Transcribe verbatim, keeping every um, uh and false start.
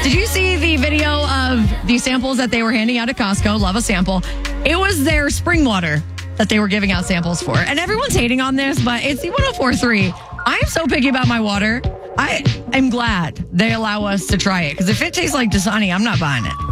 Did you see the video of the samples that they were handing out at Costco? Love a sample. It was their spring water that they were giving out samples for. And everyone's hating on this, but it's the one oh four point three. I am so picky about my water. I am glad they allow us to try it. Because if it tastes like Dasani, I'm not buying it.